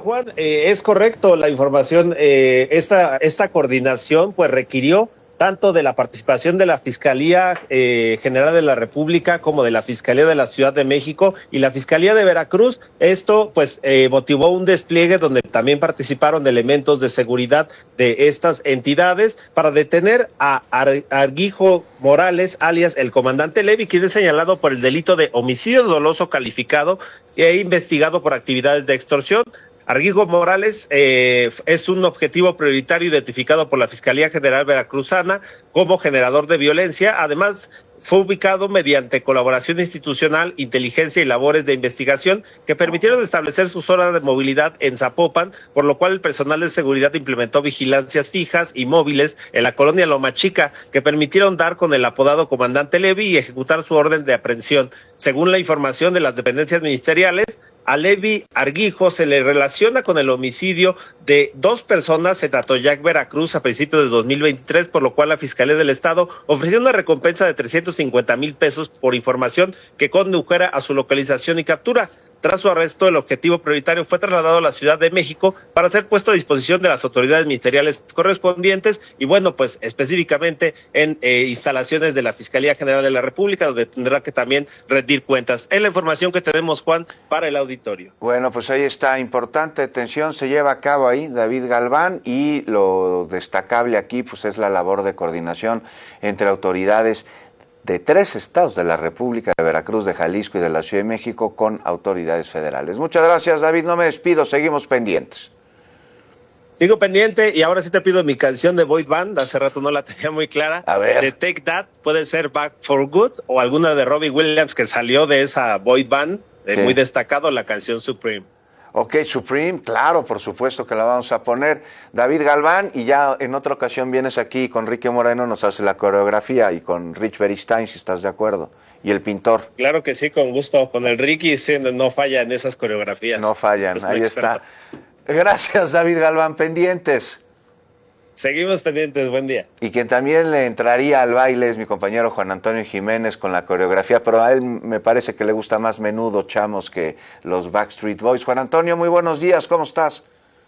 Juan, es correcto la información. Esta coordinación pues requirió tanto de la participación de la Fiscalía General de la República como de la Fiscalía de la Ciudad de México y la Fiscalía de Veracruz. Esto pues motivó un despliegue donde también participaron elementos de seguridad de estas entidades para detener a Argijo Morales, alias el comandante Levy, quien es señalado por el delito de homicidio doloso calificado e investigado por actividades de extorsión. Argijo Morales es un objetivo prioritario identificado por la Fiscalía General Veracruzana como generador de violencia. Además, fue ubicado mediante colaboración institucional, inteligencia y labores de investigación que permitieron establecer sus zonas de movilidad en Zapopan, por lo cual el personal de seguridad implementó vigilancias fijas y móviles en la colonia Loma Chica, que permitieron dar con el apodado comandante Levy y ejecutar su orden de aprehensión. Según la información de las dependencias ministeriales, a Levy Argijo se le relaciona con el homicidio de 2 personas en Atoyac, Veracruz, a principios de 2023, por lo cual la Fiscalía del Estado ofreció una recompensa de 350,000 pesos por información que condujera a su localización y captura. Tras su arresto, el objetivo prioritario fue trasladado a la Ciudad de México para ser puesto a disposición de las autoridades ministeriales correspondientes y bueno, pues específicamente en instalaciones de la Fiscalía General de la República, donde tendrá que también rendir cuentas. Es la información que tenemos, Juan, para el auditorio. Bueno, pues ahí está, importante detención se lleva a cabo ahí, David Galván, y lo destacable aquí pues es la labor de coordinación entre autoridades de 3 estados de la República, de Veracruz, de Jalisco y de la Ciudad de México, con autoridades federales. Muchas gracias, David, no me despido, seguimos pendientes. Sigo pendiente y ahora sí te pido mi canción de Boy Band, hace rato no la tenía muy clara. A ver. De Take That, puede ser Back for Good o alguna de Robbie Williams que salió de esa Boy Band, Sí. Muy destacado, la canción Supreme. Ok, Supreme, claro, por supuesto que la vamos a poner. David Galván, y ya en otra ocasión vienes aquí con Ricky Moreno, nos hace la coreografía, y con Rich Beristain, si estás de acuerdo, y el pintor. Claro que sí, con gusto. Con el Ricky sí, no falla en esas coreografías. No fallan, Es ahí muy está. experto. Gracias, David Galván, pendientes. Seguimos pendientes, buen día. Y quien también le entraría al baile es mi compañero Juan Antonio Jiménez con la coreografía, pero a él me parece que le gusta más Menudo, Chamos, que los Backstreet Boys. Juan Antonio, muy buenos días, ¿cómo estás?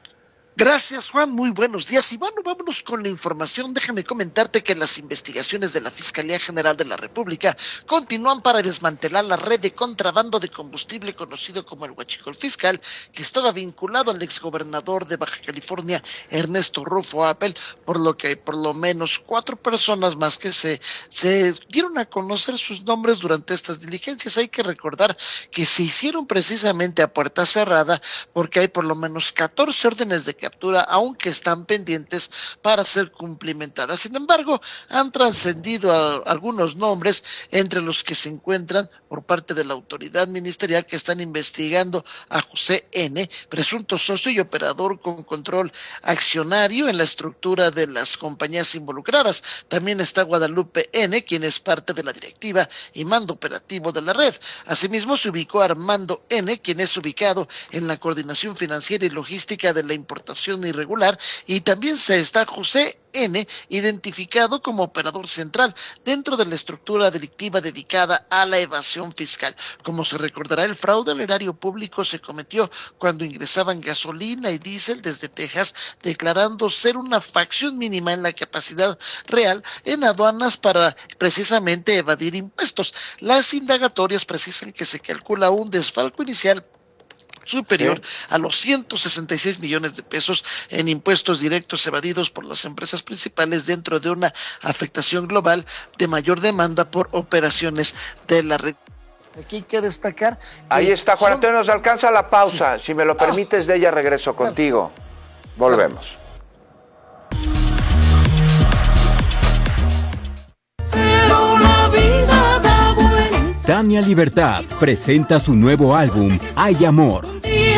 Gracias, Juan, muy buenos días. Y bueno, vámonos con la información. Déjame comentarte que las investigaciones de la Fiscalía General de la República continúan para desmantelar la red de contrabando de combustible conocido como el Huachicol Fiscal, que estaba vinculado al exgobernador de Baja California, Ernesto Rufo Appel, por lo que hay por lo menos 4 personas más que se dieron a conocer sus nombres durante estas diligencias. Hay que recordar que se hicieron precisamente a puerta cerrada porque hay por lo menos 14 órdenes de captura, aunque están pendientes para ser cumplimentadas. Sin embargo, han trascendido algunos nombres, entre los que se encuentran por parte de la autoridad ministerial que están investigando a José N., presunto socio y operador con control accionario en la estructura de las compañías involucradas. También está Guadalupe N., quien es parte de la directiva y mando operativo de la red. Asimismo, se ubicó a Armando N., quien es ubicado en la coordinación financiera y logística de la importación irregular, y también se está José N., identificado como operador central dentro de la estructura delictiva dedicada a la evasión fiscal. Como se recordará, el fraude al erario público se cometió cuando ingresaban gasolina y diésel desde Texas, declarando ser una facción mínima en la capacidad real en aduanas para precisamente evadir impuestos. Las indagatorias precisan que se calcula un desfalco inicial superior a los 166 millones de pesos en impuestos directos evadidos por las empresas principales dentro de una afectación global de mayor demanda por operaciones de la red. Aquí hay que destacar. Ahí está, Juan Antonio, nos alcanza la pausa. Sí. Si me lo permites, de ella regreso contigo. Volvemos. Tania Libertad presenta su nuevo álbum, Hay Amor.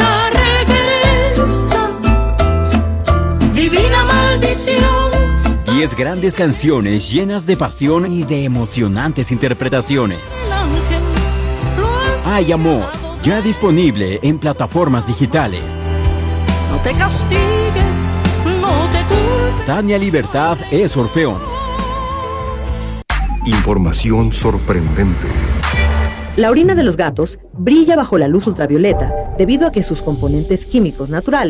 Divina maldición. 10 grandes canciones llenas de pasión y de emocionantes interpretaciones. Hay Amor, ya disponible en plataformas digitales. No te castigues, no te culpes. Tania Libertad es Orfeón. Información sorprendente. La orina de los gatos brilla bajo la luz ultravioleta debido a que sus componentes químicos naturales